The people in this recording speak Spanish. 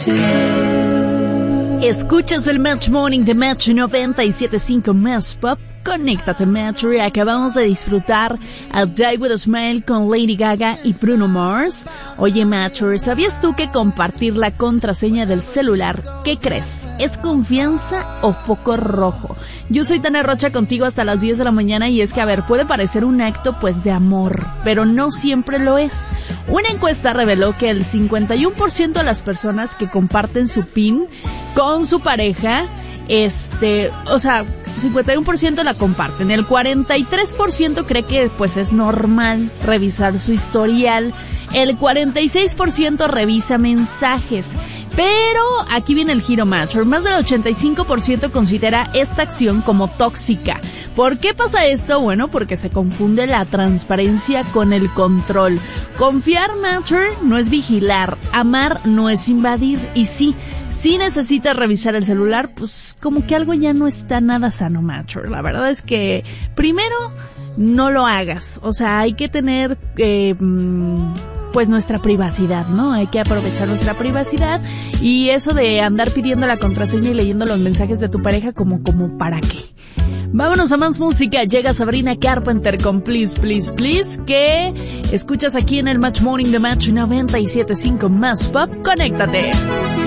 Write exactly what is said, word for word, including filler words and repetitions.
Escuchas el Match Morning de Match noventa y siete punto cinco Más Pop. Conéctate, Match. Acabamos de disfrutar a Die With A Smile con Lady Gaga y Bruno Mars. Oye, Match, ¿sabías tú que compartir la contraseña del celular, qué crees? ¿Es confianza o foco rojo? Yo soy Tania Rocha contigo hasta las diez de la mañana y es que, a ver, puede parecer un acto pues de amor, pero no siempre lo es. Una encuesta reveló que el cincuenta y uno por ciento de las personas que comparten su PIN con su pareja, este, o sea, cincuenta y uno por ciento la comparten. El cuarenta y tres por ciento cree que pues es normal revisar su historial. El cuarenta y seis por ciento revisa mensajes. Pero aquí viene el giro, Match. Más del ochenta y cinco por ciento considera esta acción como tóxica. ¿Por qué pasa esto? Bueno, porque se confunde la transparencia con el control. Confiar, Matcher, no es vigilar. Amar no es invadir. Y sí, si necesitas revisar el celular, pues como que algo ya no está nada sano, Matcher. La verdad es que primero no lo hagas. O sea, hay que tener eh, pues nuestra privacidad, ¿no? Hay que aprovechar nuestra privacidad. Y eso de andar pidiendo la contraseña y leyendo los mensajes de tu pareja, como, como ¿para qué? Vámonos a más música. Llega Sabrina Carpenter con Please, Please, Please, que escuchas aquí en el Match Morning de Match noventa y siete punto cinco Más Pop. Conéctate.